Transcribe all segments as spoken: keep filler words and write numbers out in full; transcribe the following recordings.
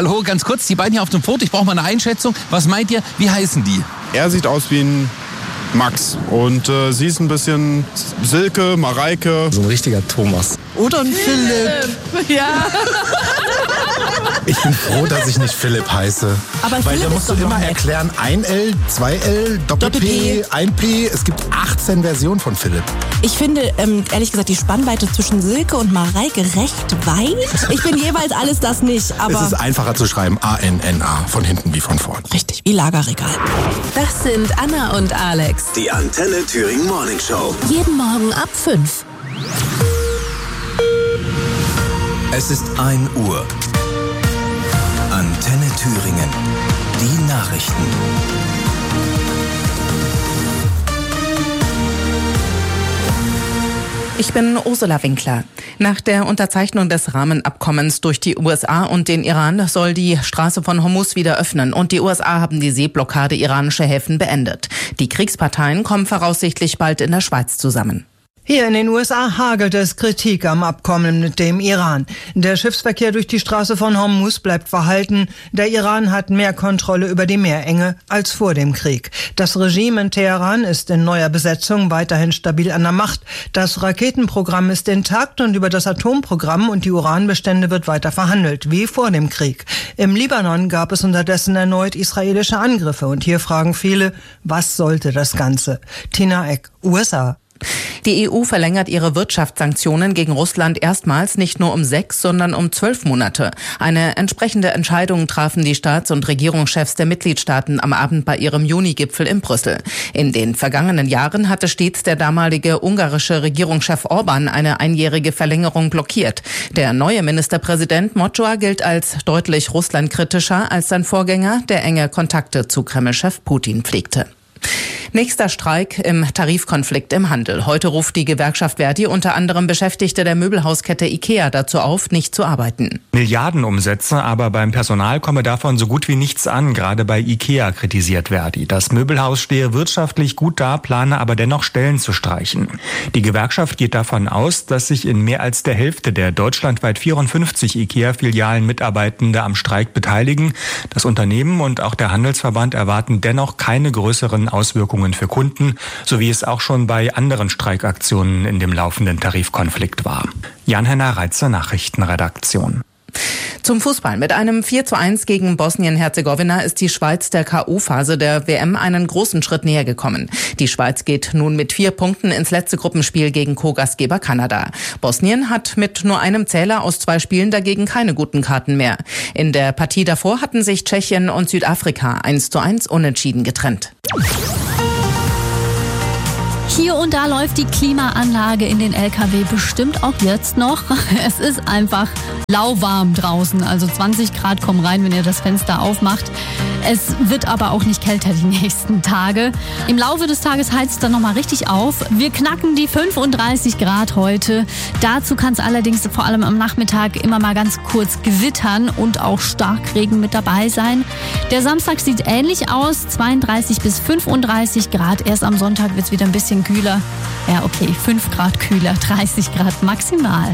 Hallo, ganz kurz, die beiden hier auf dem Foto, ich brauche mal eine Einschätzung. Was meint ihr, wie heißen die? Er sieht aus wie ein Max und äh, sie ist ein bisschen Silke, Mareike. So ein richtiger Thomas. Oder ein Philipp. Philipp. Ja. Ich bin froh, dass ich nicht Philipp heiße. Aber Weil Philipp da musst du ist doch immer noch nett. erklären, ein L, zwei L, Doppel-P, Doppel-P. ein P. Es gibt achtzehn Versionen von Philipp. Ich finde, ähm, ehrlich gesagt, die Spannweite zwischen Silke und Mareike recht weit. Ich bin jeweils alles das nicht, aber... Es ist einfacher zu schreiben, A N N A, von hinten wie von vorn. Richtig, wie Lagerregal. Das sind Anna und Alex. Die Antenne Thüringen Morning Show. Jeden Morgen ab fünf. Es ist ein Uhr. Antenne Thüringen. Die Nachrichten. Ich bin Ursula Winkler. Nach der Unterzeichnung des Rahmenabkommens durch die U S A und den Iran soll die Straße von Hormuz wieder öffnen und die U S A haben die Seeblockade iranischer Häfen beendet. Die Kriegsparteien kommen voraussichtlich bald in der Schweiz zusammen. Hier in den U S A hagelt es Kritik am Abkommen mit dem Iran. Der Schiffsverkehr durch die Straße von Hormuz bleibt verhalten. Der Iran hat mehr Kontrolle über die Meerenge als vor dem Krieg. Das Regime in Teheran ist in neuer Besetzung weiterhin stabil an der Macht. Das Raketenprogramm ist intakt und über das Atomprogramm und die Uranbestände wird weiter verhandelt, wie vor dem Krieg. Im Libanon gab es unterdessen erneut israelische Angriffe. Und hier fragen viele, was sollte das Ganze? Tina Eck, U S A. Die E U verlängert ihre Wirtschaftssanktionen gegen Russland erstmals nicht nur um sechs, sondern um zwölf Monate. Eine entsprechende Entscheidung trafen die Staats- und Regierungschefs der Mitgliedstaaten am Abend bei ihrem Juni-Gipfel in Brüssel. In den vergangenen Jahren hatte stets der damalige ungarische Regierungschef Orban eine einjährige Verlängerung blockiert. Der neue Ministerpräsident Mocsoa gilt als deutlich russlandkritischer als sein Vorgänger, der enge Kontakte zu Kreml-Chef Putin pflegte. Nächster Streik im Tarifkonflikt im Handel. Heute ruft die Gewerkschaft Verdi unter anderem Beschäftigte der Möbelhauskette IKEA dazu auf, nicht zu arbeiten. Milliardenumsätze, aber beim Personal komme davon so gut wie nichts an. Gerade bei IKEA kritisiert Verdi. Das Möbelhaus stehe wirtschaftlich gut da, plane aber dennoch Stellen zu streichen. Die Gewerkschaft geht davon aus, dass sich in mehr als der Hälfte der deutschlandweit vierundfünfzig IKEA-Filialen Mitarbeitende am Streik beteiligen. Das Unternehmen und auch der Handelsverband erwarten dennoch keine größeren Auswirkungen für Kunden, so wie es auch schon bei anderen Streikaktionen in dem laufenden Tarifkonflikt war. Jan-Henner Reitzer, Nachrichtenredaktion. Zum Fußball. Mit einem vier zu eins gegen Bosnien-Herzegowina ist die Schweiz der K O-Phase der W M einen großen Schritt näher gekommen. Die Schweiz geht nun mit vier Punkten ins letzte Gruppenspiel gegen Co-Gastgeber Kanada. Bosnien hat mit nur einem Zähler aus zwei Spielen dagegen keine guten Karten mehr. In der Partie davor hatten sich Tschechien und Südafrika eins zu eins unentschieden getrennt. Hier und da läuft die Klimaanlage in den L K W bestimmt auch jetzt noch. Es ist einfach lauwarm draußen, also zwanzig Grad kommen rein, wenn ihr das Fenster aufmacht. Es wird aber auch nicht kälter die nächsten Tage. Im Laufe des Tages heizt es dann nochmal richtig auf. Wir knacken die fünfunddreißig Grad heute. Dazu kann es allerdings vor allem am Nachmittag immer mal ganz kurz gewittern und auch Starkregen mit dabei sein. Der Samstag sieht ähnlich aus, zweiunddreißig bis fünfunddreißig Grad. Erst am Sonntag wird es wieder ein bisschen kühler. Ja, okay, fünf Grad kühler, dreißig Grad maximal.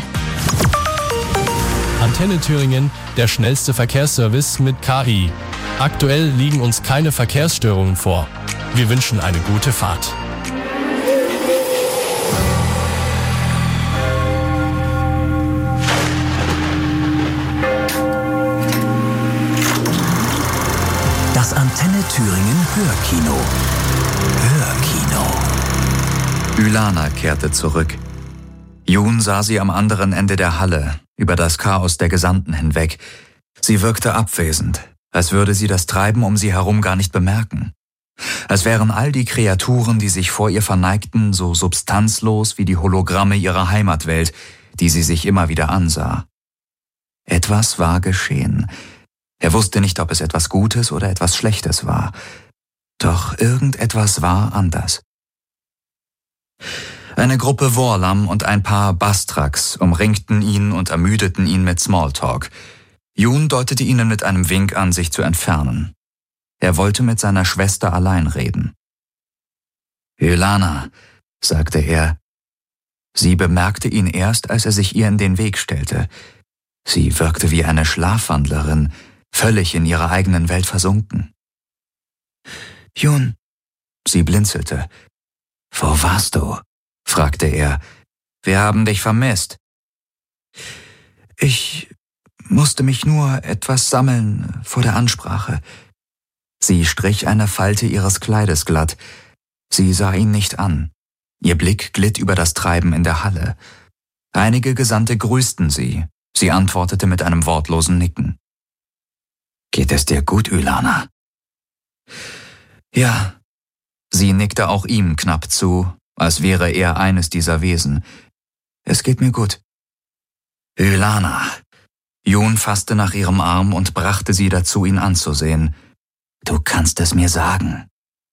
Antenne Thüringen, der schnellste Verkehrsservice mit K I. Aktuell liegen uns keine Verkehrsstörungen vor. Wir wünschen eine gute Fahrt. Das Antenne Thüringen Hörkino. Hörkino. Ylana kehrte zurück. Jun sah sie am anderen Ende der Halle, über das Chaos der Gesandten hinweg. Sie wirkte abwesend, als würde sie das Treiben um sie herum gar nicht bemerken. Als wären all die Kreaturen, die sich vor ihr verneigten, so substanzlos wie die Hologramme ihrer Heimatwelt, die sie sich immer wieder ansah. Etwas war geschehen. Er wusste nicht, ob es etwas Gutes oder etwas Schlechtes war. Doch irgendetwas war anders. Eine Gruppe Worlam und ein paar Bastraks umringten ihn und ermüdeten ihn mit Smalltalk. Jun deutete ihnen mit einem Wink an, sich zu entfernen. Er wollte mit seiner Schwester allein reden. »Ylana«, sagte er. Sie bemerkte ihn erst, als er sich ihr in den Weg stellte. Sie wirkte wie eine Schlafwandlerin, völlig in ihrer eigenen Welt versunken. »Jun«, sie blinzelte. »Wo warst du?« fragte er. »Wir haben dich vermisst.« »Ich musste mich nur etwas sammeln vor der Ansprache.« Sie strich eine Falte ihres Kleides glatt. Sie sah ihn nicht an. Ihr Blick glitt über das Treiben in der Halle. Einige Gesandte grüßten sie. Sie antwortete mit einem wortlosen Nicken. »Geht es dir gut, Ylana?« »Ja.« Sie nickte auch ihm knapp zu, als wäre er eines dieser Wesen. »Es geht mir gut.« »Ylana!« Jun fasste nach ihrem Arm und brachte sie dazu, ihn anzusehen. »Du kannst es mir sagen.«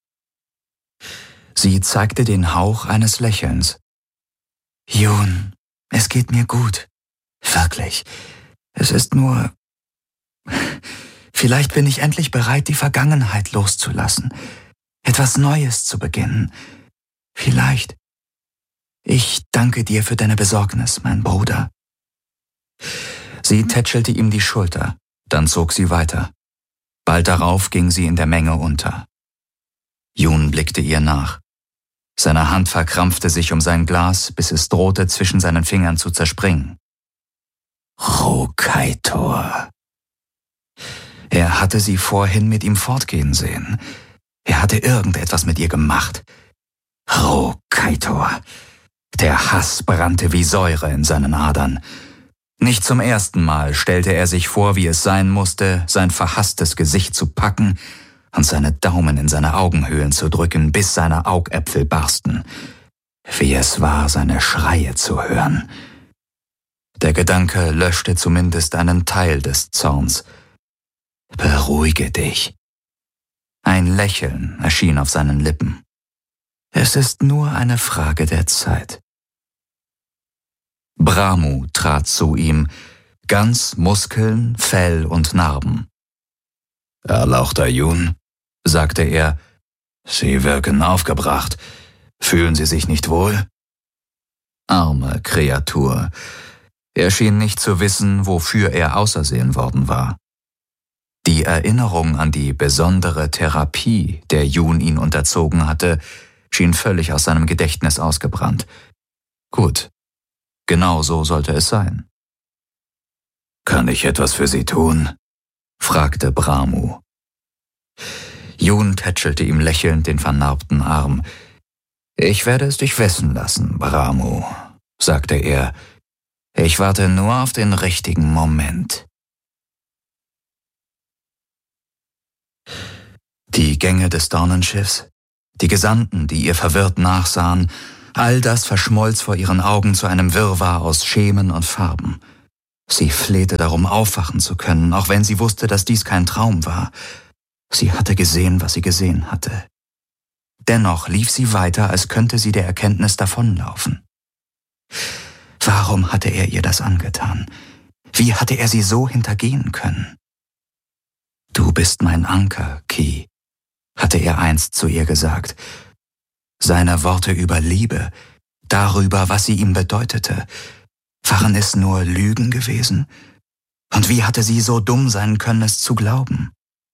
Sie zeigte den Hauch eines Lächelns. »Jun, es geht mir gut. Wirklich. Es ist nur... Vielleicht bin ich endlich bereit, die Vergangenheit loszulassen. Etwas Neues zu beginnen. Vielleicht. Ich danke dir für deine Besorgnis, mein Bruder.« Sie tätschelte ihm die Schulter, dann zog sie weiter. Bald darauf ging sie in der Menge unter. Jun blickte ihr nach. Seine Hand verkrampfte sich um sein Glas, bis es drohte, zwischen seinen Fingern zu zerspringen. Rukaitor. Er hatte sie vorhin mit ihm fortgehen sehen. Er hatte irgendetwas mit ihr gemacht. Rukaitor. Der Hass brannte wie Säure in seinen Adern. Nicht zum ersten Mal stellte er sich vor, wie es sein musste, sein verhasstes Gesicht zu packen und seine Daumen in seine Augenhöhlen zu drücken, bis seine Augäpfel barsten. Wie es war, seine Schreie zu hören. Der Gedanke löschte zumindest einen Teil des Zorns. Beruhige dich. Ein Lächeln erschien auf seinen Lippen. Es ist nur eine Frage der Zeit. Bramu trat zu ihm, ganz Muskeln, Fell und Narben. »Erlauchter Jun«, sagte er, »Sie wirken aufgebracht. Fühlen Sie sich nicht wohl?« Arme Kreatur. Er schien nicht zu wissen, wofür er ausersehen worden war. Die Erinnerung an die besondere Therapie, der Jun ihn unterzogen hatte, schien völlig aus seinem Gedächtnis ausgebrannt. Gut. Genau so sollte es sein. »Kann ich etwas für Sie tun?« fragte Bramu. Jun tätschelte ihm lächelnd den vernarbten Arm. »Ich werde es dich wissen lassen, Bramu«, sagte er. »Ich warte nur auf den richtigen Moment.« Die Gänge des Dornenschiffs, die Gesandten, die ihr verwirrt nachsahen, all das verschmolz vor ihren Augen zu einem Wirrwarr aus Schemen und Farben. Sie flehte darum, aufwachen zu können, auch wenn sie wusste, dass dies kein Traum war. Sie hatte gesehen, was sie gesehen hatte. Dennoch lief sie weiter, als könnte sie der Erkenntnis davonlaufen. Warum hatte er ihr das angetan? Wie hatte er sie so hintergehen können? »Du bist mein Anker, Ki«, hatte er einst zu ihr gesagt. Seine Worte über Liebe, darüber, was sie ihm bedeutete, waren es nur Lügen gewesen? Und wie hatte sie so dumm sein können, es zu glauben?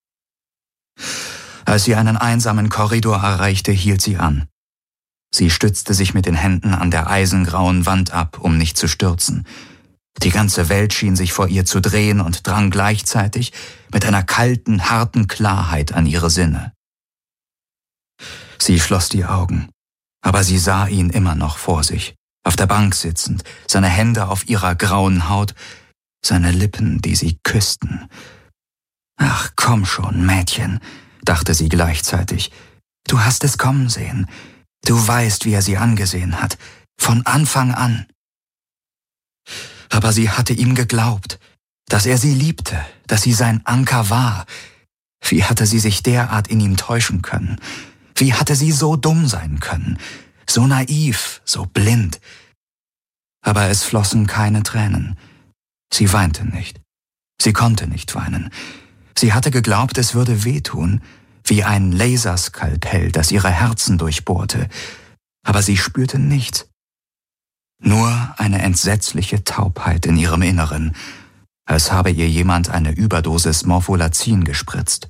Als sie einen einsamen Korridor erreichte, hielt sie an. Sie stützte sich mit den Händen an der eisengrauen Wand ab, um nicht zu stürzen. Die ganze Welt schien sich vor ihr zu drehen und drang gleichzeitig mit einer kalten, harten Klarheit an ihre Sinne. Sie schloss die Augen, aber sie sah ihn immer noch vor sich, auf der Bank sitzend, seine Hände auf ihrer grauen Haut, seine Lippen, die sie küssten. »Ach, komm schon, Mädchen«, dachte sie gleichzeitig. »Du hast es kommen sehen. Du weißt, wie er sie angesehen hat. Von Anfang an.« Aber sie hatte ihm geglaubt, dass er sie liebte, dass sie sein Anker war. Wie hatte sie sich derart in ihm täuschen können? Wie hatte sie so dumm sein können? So naiv, so blind. Aber es flossen keine Tränen. Sie weinte nicht. Sie konnte nicht weinen. Sie hatte geglaubt, es würde wehtun, wie ein Laserskalpell, das ihre Herzen durchbohrte. Aber sie spürte nichts. Nur eine entsetzliche Taubheit in ihrem Inneren, als habe ihr jemand eine Überdosis Morpholazin gespritzt.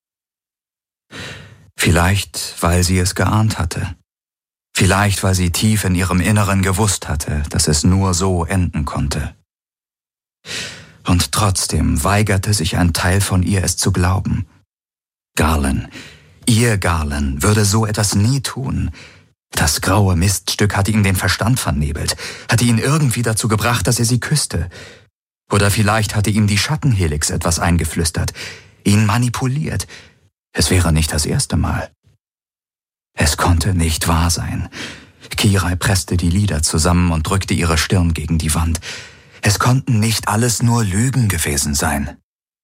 Vielleicht, weil sie es geahnt hatte. Vielleicht, weil sie tief in ihrem Inneren gewusst hatte, dass es nur so enden konnte. Und trotzdem weigerte sich ein Teil von ihr, es zu glauben. Garland, ihr Garland, würde so etwas nie tun. Das graue Miststück hatte ihm den Verstand vernebelt, hatte ihn irgendwie dazu gebracht, dass er sie küsste. Oder vielleicht hatte ihm die Schattenhelix etwas eingeflüstert, ihn manipuliert. Es wäre nicht das erste Mal. Es konnte nicht wahr sein. Kirai presste die Lider zusammen und drückte ihre Stirn gegen die Wand. Es konnten nicht alles nur Lügen gewesen sein.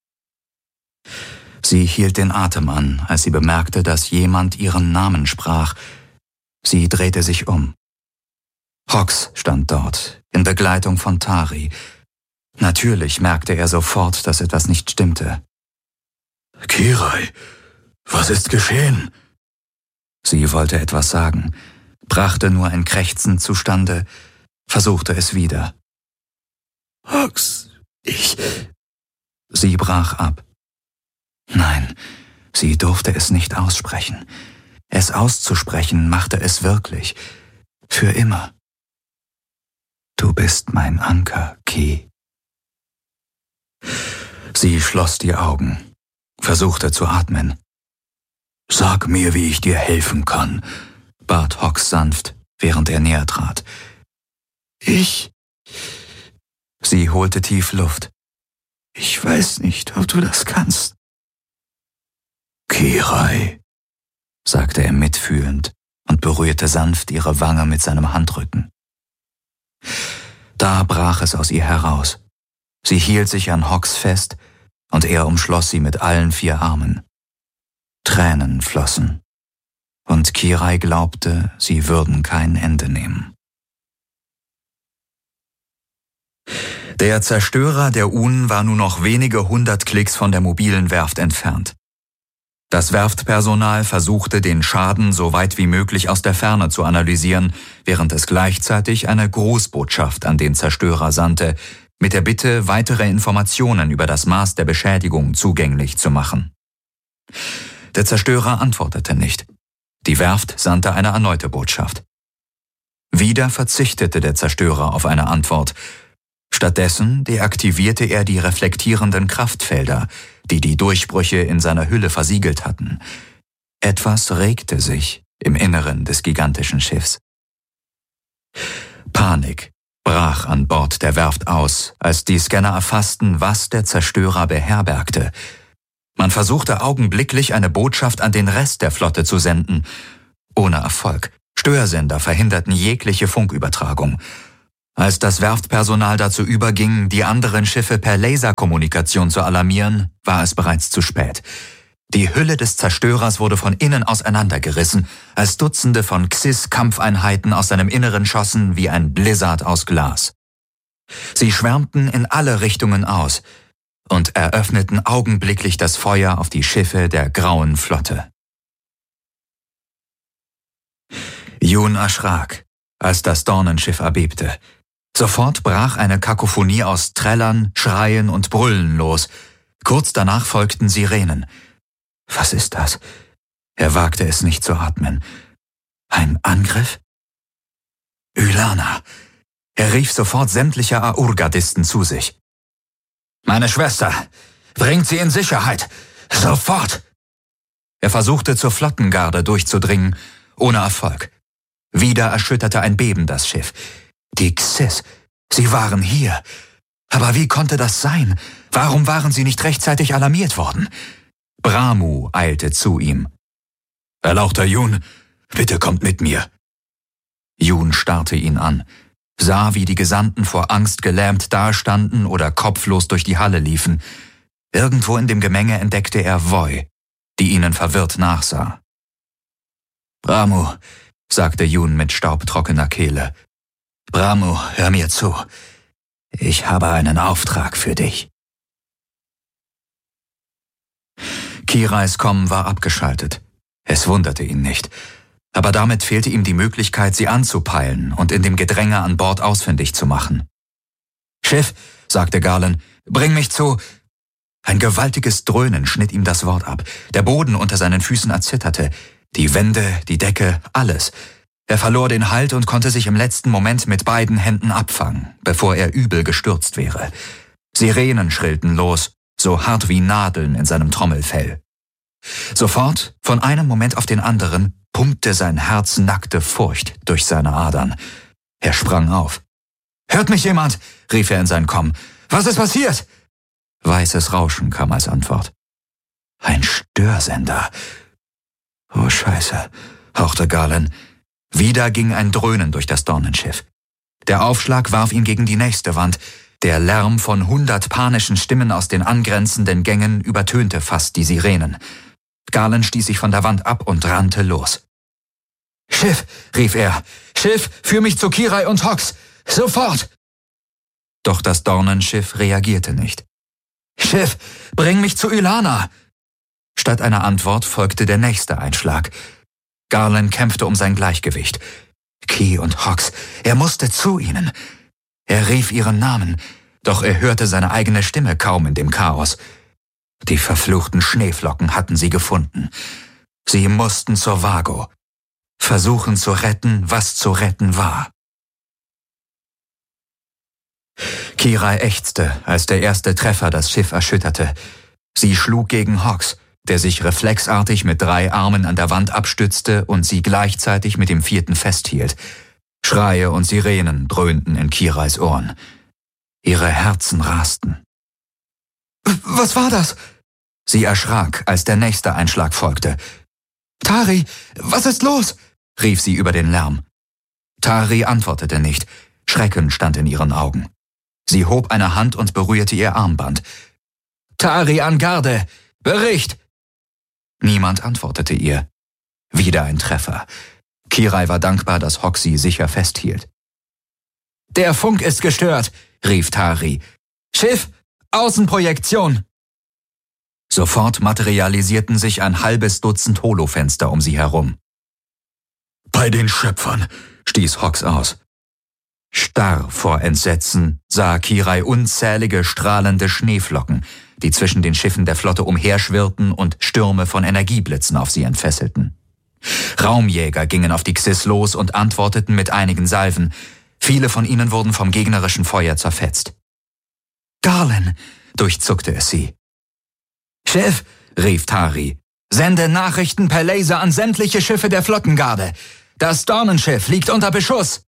Sie hielt den Atem an, als sie bemerkte, dass jemand ihren Namen sprach. Sie drehte sich um. Hox stand dort, in Begleitung von Tari. Natürlich merkte er sofort, dass etwas nicht stimmte. Kirai, was ist geschehen? Sie wollte etwas sagen, brachte nur ein Krächzen zustande, versuchte es wieder. Hox, ich... Sie brach ab. Nein, sie durfte es nicht aussprechen. Es auszusprechen machte es wirklich. Für immer. Du bist mein Anker, Ki. Sie schloss die Augen, versuchte zu atmen. Sag mir, wie ich dir helfen kann, bat Hox sanft, während er näher trat. Ich... Sie holte tief Luft. Ich weiß nicht, ob du das kannst. Kirai, sagte er mitfühlend und berührte sanft ihre Wange mit seinem Handrücken. Da brach es aus ihr heraus. Sie hielt sich an Hox fest und er umschloss sie mit allen vier Armen. Tränen flossen und Kirai glaubte, sie würden kein Ende nehmen. Der Zerstörer der Un war nur noch wenige hundert Klicks von der mobilen Werft entfernt. Das Werftpersonal versuchte, den Schaden so weit wie möglich aus der Ferne zu analysieren, während es gleichzeitig eine Grußbotschaft an den Zerstörer sandte, mit der Bitte, weitere Informationen über das Maß der Beschädigung zugänglich zu machen. Der Zerstörer antwortete nicht. Die Werft sandte eine erneute Botschaft. Wieder verzichtete der Zerstörer auf eine Antwort. Stattdessen deaktivierte er die reflektierenden Kraftfelder, die die Durchbrüche in seiner Hülle versiegelt hatten. Etwas regte sich im Inneren des gigantischen Schiffs. Panik brach an Bord der Werft aus, als die Scanner erfassten, was der Zerstörer beherbergte. Man versuchte augenblicklich, eine Botschaft an den Rest der Flotte zu senden. Ohne Erfolg. Störsender verhinderten jegliche Funkübertragung. Als das Werftpersonal dazu überging, die anderen Schiffe per Laserkommunikation zu alarmieren, war es bereits zu spät. Die Hülle des Zerstörers wurde von innen auseinandergerissen, als Dutzende von Xys-Kampfeinheiten aus seinem Inneren schossen wie ein Blizzard aus Glas. Sie schwärmten in alle Richtungen aus und eröffneten augenblicklich das Feuer auf die Schiffe der Grauen Flotte. Jun erschrak, als das Dornenschiff erbebte. Sofort brach eine Kakophonie aus Trällern, Schreien und Brüllen los. Kurz danach folgten Sirenen. Was ist das? Er wagte es nicht zu atmen. Ein Angriff? Ylana. Er rief sofort sämtliche Aur-Gardisten zu sich. »Meine Schwester, bringt sie in Sicherheit! Sofort!« Er versuchte zur Flottengarde durchzudringen, ohne Erfolg. Wieder erschütterte ein Beben das Schiff. Die Xys, sie waren hier. Aber wie konnte das sein? Warum waren sie nicht rechtzeitig alarmiert worden? Bramu eilte zu ihm. »Erlauchter Jun, bitte kommt mit mir.« Jun starrte ihn an, sah, wie die Gesandten vor Angst gelähmt dastanden oder kopflos durch die Halle liefen. Irgendwo in dem Gemenge entdeckte er Voi, die ihnen verwirrt nachsah. »Bramu«, sagte Jun mit staubtrockener Kehle. »Bramu, hör mir zu. Ich habe einen Auftrag für dich.« Kirais Kommen war abgeschaltet. Es wunderte ihn nicht. Aber damit fehlte ihm die Möglichkeit, sie anzupeilen und in dem Gedränge an Bord ausfindig zu machen. »Schiff«, sagte Garland, bring mich zu... Ein gewaltiges Dröhnen schnitt ihm das Wort ab. Der Boden unter seinen Füßen erzitterte. Die Wände, die Decke, alles. Er verlor den Halt und konnte sich im letzten Moment mit beiden Händen abfangen, bevor er übel gestürzt wäre. Sirenen schrillten los, so hart wie Nadeln in seinem Trommelfell. Sofort, von einem Moment auf den anderen, pumpte sein Herz nackte Furcht durch seine Adern. Er sprang auf. »Hört mich jemand?« rief er in sein Komm. »Was ist passiert?« Weißes Rauschen kam als Antwort. »Ein Störsender.« »Oh Scheiße«, hauchte Garland. Wieder ging ein Dröhnen durch das Dornenschiff. Der Aufschlag warf ihn gegen die nächste Wand. Der Lärm von hundert panischen Stimmen aus den angrenzenden Gängen übertönte fast die Sirenen. Garland stieß sich von der Wand ab und rannte los. »Schiff«, rief er, »Schiff, führ mich zu Kirai und Hox! Sofort!« Doch das Dornenschiff reagierte nicht. »Schiff, bring mich zu Ylana!« Statt einer Antwort folgte der nächste Einschlag. Garland kämpfte um sein Gleichgewicht. Ki und Hox, er musste zu ihnen. Er rief ihren Namen, doch er hörte seine eigene Stimme kaum in dem Chaos. Die verfluchten Schneeflocken hatten sie gefunden. Sie mussten zur Vago. Versuchen zu retten, was zu retten war. Kirai ächzte, als der erste Treffer das Schiff erschütterte. Sie schlug gegen Hox, der sich reflexartig mit drei Armen an der Wand abstützte und sie gleichzeitig mit dem vierten festhielt. Schreie und Sirenen dröhnten in Kirais Ohren. Ihre Herzen rasten. »Was war das?« Sie erschrak, als der nächste Einschlag folgte. »Tari, was ist los?« rief sie über den Lärm. Tari antwortete nicht. Schrecken stand in ihren Augen. Sie hob eine Hand und berührte ihr Armband. »Tari an Garde! Bericht!« Niemand antwortete ihr. Wieder ein Treffer. Kirai war dankbar, dass Hox sie sicher festhielt. »Der Funk ist gestört«, rief Tari. »Schiff, Außenprojektion!« Sofort materialisierten sich ein halbes Dutzend Holofenster um sie herum. »Bei den Schöpfern«, stieß Hox aus. Starr vor Entsetzen sah Kirai unzählige strahlende Schneeflocken, die zwischen den Schiffen der Flotte umherschwirrten und Stürme von Energieblitzen auf sie entfesselten. Raumjäger gingen auf die Xys los und antworteten mit einigen Salven. Viele von ihnen wurden vom gegnerischen Feuer zerfetzt. »Garland«, durchzuckte es sie. »Schiff«, rief Tari, »sende Nachrichten per Laser an sämtliche Schiffe der Flottengarde. Das Dornenschiff liegt unter Beschuss.«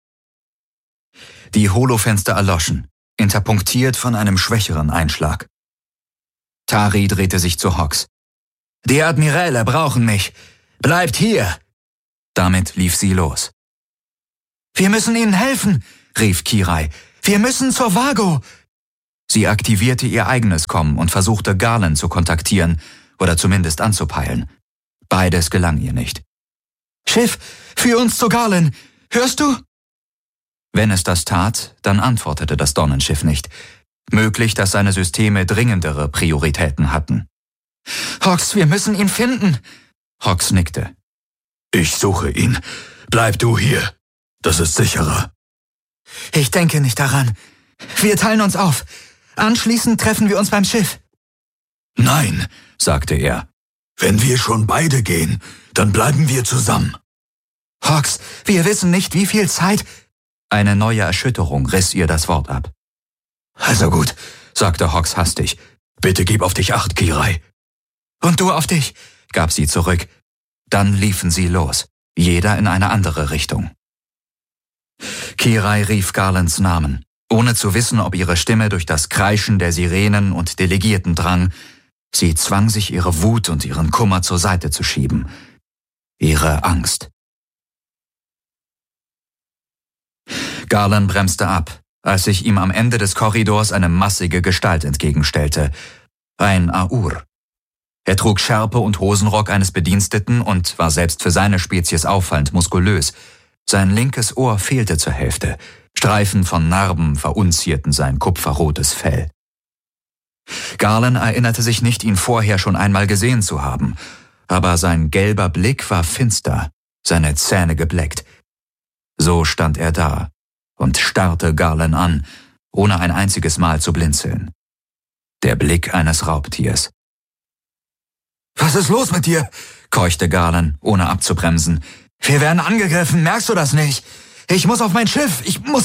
Die Holofenster erloschen, interpunktiert von einem schwächeren Einschlag. Tari drehte sich zu Hox. »Die Admiräle brauchen mich. Bleibt hier!« Damit lief sie los. »Wir müssen ihnen helfen«, rief Kirai. »Wir müssen zur Vago!« Sie aktivierte ihr eigenes Komm und versuchte Garland zu kontaktieren oder zumindest anzupeilen. Beides gelang ihr nicht. »Schiff, führ uns zu Garland! Hörst du?« Wenn es das tat, dann antwortete das Dornenschiff nicht. Möglich, dass seine Systeme dringendere Prioritäten hatten. »Hox, wir müssen ihn finden!« Hox nickte. »Ich suche ihn. Bleib du hier. Das ist sicherer.« »Ich denke nicht daran. Wir teilen uns auf. Anschließend treffen wir uns beim Schiff.« »Nein«, sagte er. »Wenn wir schon beide gehen, dann bleiben wir zusammen.« »Hox, wir wissen nicht, wie viel Zeit...« Eine neue Erschütterung riss ihr das Wort ab. »Also gut«, sagte Hox hastig. »Bitte gib auf dich acht, Kirai.« »Und du auf dich«, gab sie zurück. Dann liefen sie los, jeder in eine andere Richtung. Kirai rief Garlands Namen, ohne zu wissen, ob ihre Stimme durch das Kreischen der Sirenen und Delegierten drang. Sie zwang sich, ihre Wut und ihren Kummer zur Seite zu schieben. Ihre Angst. Garland bremste ab, als sich ihm am Ende des Korridors eine massige Gestalt entgegenstellte. Ein Aur. Er trug Schärpe und Hosenrock eines Bediensteten und war selbst für seine Spezies auffallend muskulös. Sein linkes Ohr fehlte zur Hälfte. Streifen von Narben verunzierten sein kupferrotes Fell. Garland erinnerte sich nicht, ihn vorher schon einmal gesehen zu haben, aber sein gelber Blick war finster, seine Zähne gebleckt. So stand er da und starrte Garland an, ohne ein einziges Mal zu blinzeln. der Blick eines Raubtiers. »Was ist los mit dir?« keuchte Garland, ohne abzubremsen. »Wir werden angegriffen, merkst du das nicht? Ich muss auf mein Schiff, ich muss...«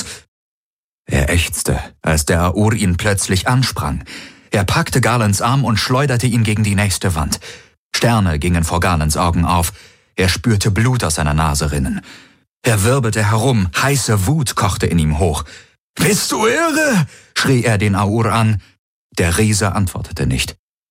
Er ächzte, als der Aur ihn plötzlich ansprang. Er packte Garlands Arm und schleuderte ihn gegen die nächste Wand. Sterne gingen vor Garlands Augen auf. Er spürte Blut aus seiner Nase rinnen. Er wirbelte herum, heiße Wut kochte in ihm hoch. »Bist du irre?« schrie er den Aur an. Der Riese antwortete nicht.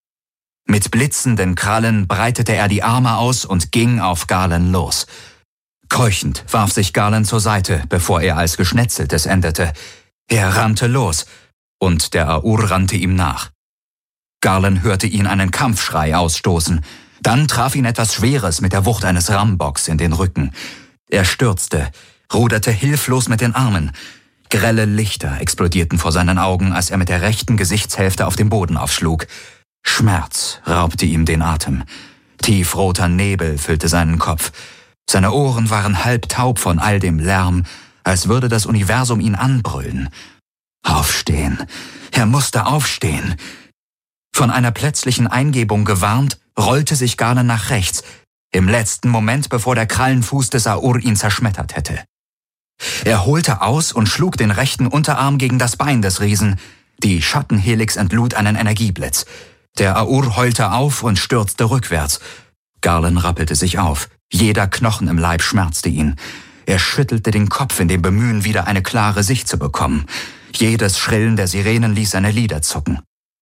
Mit blitzenden Krallen breitete er die Arme aus und ging auf Garland los. Keuchend warf sich Garland zur Seite, bevor er als Geschnetzeltes endete. Er rannte los, und der Aur rannte ihm nach. Garland hörte ihn einen Kampfschrei ausstoßen. Dann traf ihn etwas Schweres mit der Wucht eines Rambocks in den Rücken. Er stürzte, ruderte hilflos mit den Armen. Grelle Lichter explodierten vor seinen Augen, als er mit der rechten Gesichtshälfte auf den Boden aufschlug. Schmerz raubte ihm den Atem. Tiefroter Nebel füllte seinen Kopf. Seine Ohren waren halb taub von all dem Lärm, als würde das Universum ihn anbrüllen. Aufstehen. Er musste aufstehen. Von einer plötzlichen Eingebung gewarnt, rollte sich Garland nach rechts, im letzten Moment, bevor der Krallenfuß des Aur ihn zerschmettert hätte. Er holte aus und schlug den rechten Unterarm gegen das Bein des Riesen. Die Schattenhelix entlud einen Energieblitz. Der Aur heulte auf und stürzte rückwärts. Garland rappelte sich auf. Jeder Knochen im Leib schmerzte ihn. Er schüttelte den Kopf in dem Bemühen, wieder eine klare Sicht zu bekommen. Jedes Schrillen der Sirenen ließ seine Lider zucken.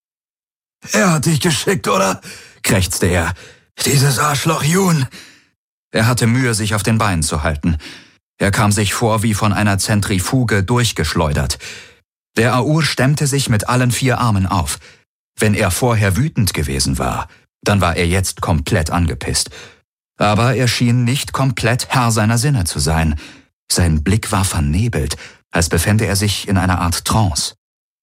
»Er hat dich geschickt, oder?« krächzte er. »Dieses Arschloch Yun!« Er hatte Mühe, sich auf den Beinen zu halten. Er kam sich vor wie von einer Zentrifuge durchgeschleudert. Der Aur stemmte sich mit allen vier Armen auf. Wenn er vorher wütend gewesen war, dann war er jetzt komplett angepisst. Aber er schien nicht komplett Herr seiner Sinne zu sein. Sein Blick war vernebelt, als befände er sich in einer Art Trance.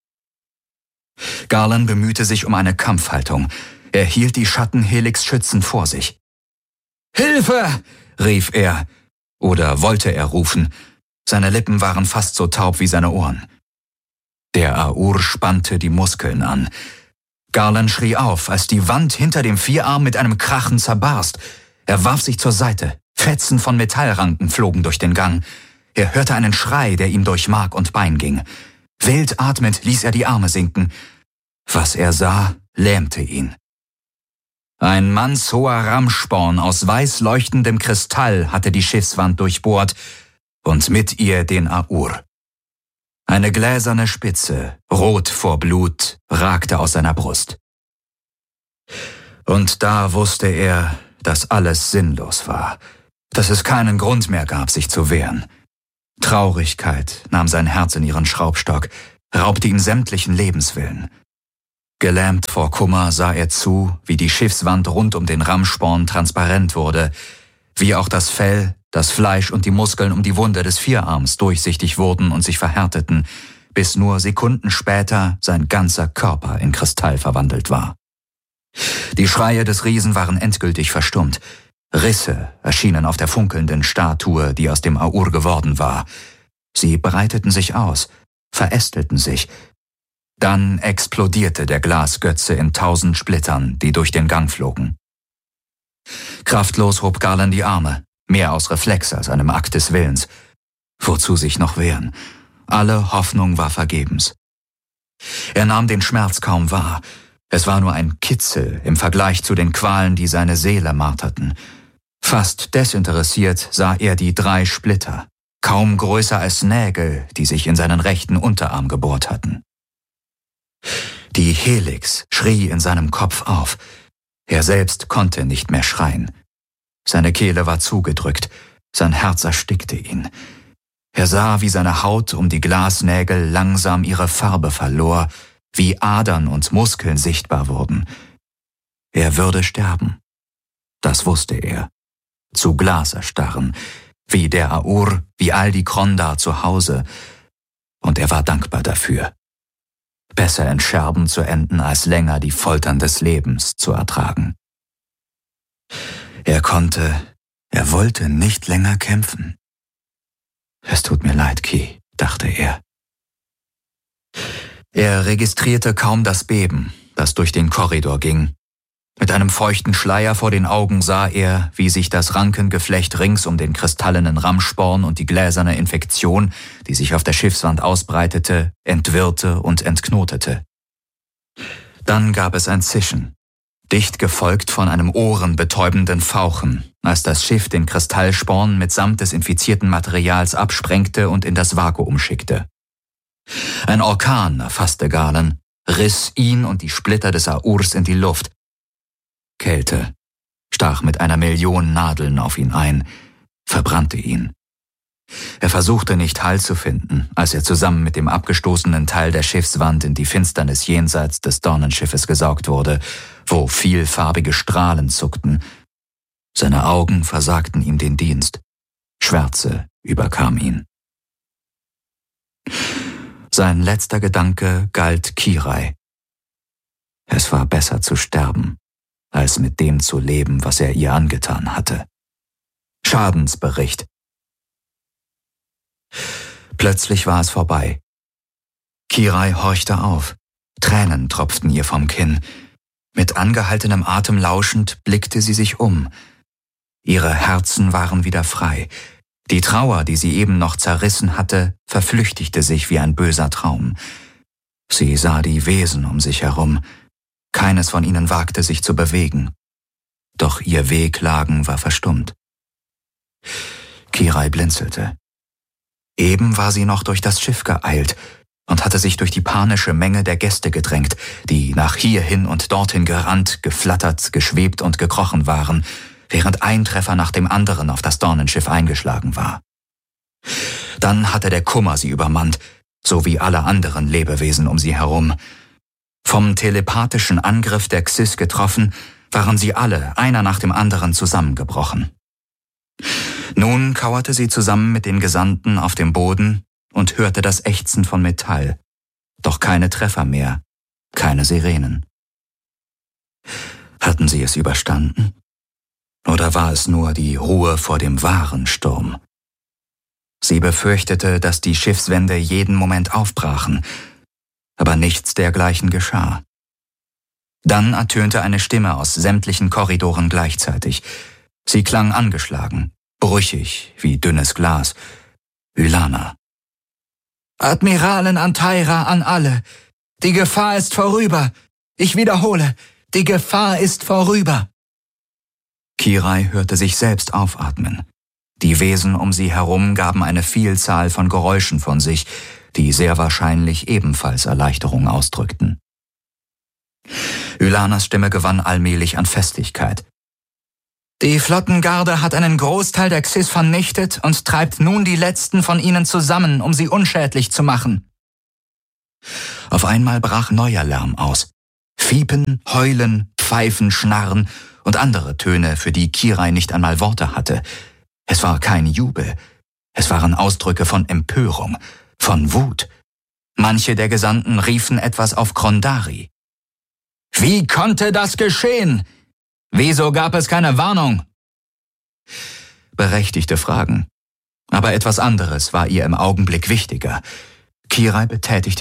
Garland bemühte sich um eine Kampfhaltung. Er hielt die Schattenhelix schützend vor sich. »Hilfe!« rief er. Oder wollte er rufen. Seine Lippen waren fast so taub wie seine Ohren. Der Aur spannte die Muskeln an. Garland schrie auf, als die Wand hinter dem Vierarm mit einem Krachen zerbarst. Er warf sich zur Seite. Fetzen von Metallranken flogen durch den Gang. Er hörte einen Schrei, der ihm durch Mark und Bein ging. Wild atmend ließ er die Arme sinken. Was er sah, lähmte ihn. Ein mannshoher Rammsporn aus weiß leuchtendem Kristall hatte die Schiffswand durchbohrt und mit ihr den Aur. Eine gläserne Spitze, rot vor Blut, ragte aus seiner Brust. Und da wusste er, dass alles sinnlos war, dass es keinen Grund mehr gab, sich zu wehren. Traurigkeit nahm sein Herz in ihren Schraubstock, raubte ihm sämtlichen Lebenswillen. Gelähmt vor Kummer sah er zu, wie die Schiffswand rund um den Rammsporn transparent wurde, wie auch das Fell, das Fleisch und die Muskeln um die Wunde des Vierarms durchsichtig wurden und sich verhärteten, bis nur Sekunden später sein ganzer Körper in Kristall verwandelt war. Die Schreie des Riesen waren endgültig verstummt. Risse erschienen auf der funkelnden Statue, die aus dem Aur geworden war. Sie breiteten sich aus, verästelten sich. Dann explodierte der Glasgötze in tausend Splittern, die durch den Gang flogen. Kraftlos hob Garland die Arme, mehr aus Reflex als einem Akt des Willens. Wozu sich noch wehren? Alle Hoffnung war vergebens. Er nahm den Schmerz kaum wahr. Es war nur ein Kitzel im Vergleich zu den Qualen, die seine Seele marterten. Fast desinteressiert sah er die drei Splitter, kaum größer als Nägel, die sich in seinen rechten Unterarm gebohrt hatten. Die Helix schrie in seinem Kopf auf. Er selbst konnte nicht mehr schreien. Seine Kehle war zugedrückt, sein Herz erstickte ihn. Er sah, wie seine Haut um die Glasnägel langsam ihre Farbe verlor, wie Adern und Muskeln sichtbar wurden. Er würde sterben. Das wusste er. Zu Glas erstarren, wie der Aur, wie all die Krondar zu Hause. Und er war dankbar dafür. Besser in Scherben zu enden, als länger die Foltern des Lebens zu ertragen. Er konnte, er wollte nicht länger kämpfen. Es tut mir leid, Ki, dachte er. Er registrierte kaum das Beben. das durch den Korridor ging. Mit einem feuchten Schleier vor den Augen sah er, wie sich das Rankengeflecht rings um den kristallenen Rammsporn und die gläserne Infektion, die sich auf der Schiffswand ausbreitete, entwirrte und entknotete. Dann gab es ein Zischen, dicht gefolgt von einem ohrenbetäubenden Fauchen, als das Schiff den Kristallsporn mitsamt des infizierten Materials absprengte und in das Vakuum schickte. Ein Orkan erfasste Galen, riss ihn und die Splitter des Aurs in die Luft. Kälte stach mit einer Million Nadeln auf ihn ein, verbrannte ihn. Er versuchte nicht Halt zu finden, als er zusammen mit dem abgestoßenen Teil der Schiffswand in die Finsternis jenseits des Dornenschiffes gesaugt wurde, wo vielfarbige Strahlen zuckten. Seine Augen versagten ihm den Dienst. Schwärze überkam ihn. Sein letzter Gedanke galt Kirai. Es war besser zu sterben, als mit dem zu leben, was er ihr angetan hatte. Schadensbericht. Plötzlich war es vorbei. Kirai horchte auf. Tränen tropften ihr vom Kinn. Mit angehaltenem Atem lauschend blickte sie sich um. Ihre Herzen waren wieder frei. Die Trauer, die sie eben noch zerrissen hatte, verflüchtigte sich wie ein böser Traum. Sie sah die Wesen um sich herum. Keines von ihnen wagte sich zu bewegen. Doch ihr Wehklagen war verstummt. Kirai blinzelte. Eben war sie noch durch das Schiff geeilt und hatte sich durch die panische Menge der Gäste gedrängt, die nach hierhin und dorthin gerannt, geflattert, geschwebt und gekrochen waren, während ein Treffer nach dem anderen auf das Dornenschiff eingeschlagen war. Dann hatte der Kummer sie übermannt, so wie alle anderen Lebewesen um sie herum. Vom telepathischen Angriff der Xys getroffen, waren sie alle, einer nach dem anderen, zusammengebrochen. Nun kauerte sie zusammen mit den Gesandten auf dem Boden und hörte das Ächzen von Metall. Doch keine Treffer mehr, keine Sirenen. Hatten sie es überstanden? Oder war es nur die Ruhe vor dem wahren Sturm? Sie befürchtete, dass die Schiffswände jeden Moment aufbrachen, aber nichts dergleichen geschah. Dann ertönte eine Stimme aus sämtlichen Korridoren gleichzeitig. Sie klang angeschlagen, brüchig wie dünnes Glas. Ylana. Admiralin Antaira an alle. Die Gefahr ist vorüber. Ich wiederhole, die Gefahr ist vorüber. Kirai hörte sich selbst aufatmen. Die Wesen um sie herum gaben eine Vielzahl von Geräuschen von sich, die sehr wahrscheinlich ebenfalls Erleichterung ausdrückten. Ylanas Stimme gewann allmählich an Festigkeit. Die Flottengarde hat einen Großteil der Xys vernichtet und treibt nun die letzten von ihnen zusammen, um sie unschädlich zu machen. Auf einmal brach neuer Lärm aus. Fiepen, Heulen, Pfeifen, Schnarren und andere Töne, für die Kirai nicht einmal Worte hatte. Es war kein Jubel. Es waren Ausdrücke von Empörung, von Wut. Manche der Gesandten riefen etwas auf Krondari. Wie konnte das geschehen? Wieso gab es keine Warnung? Berechtigte Fragen. Aber etwas anderes war ihr im Augenblick wichtiger. Kirai betätigte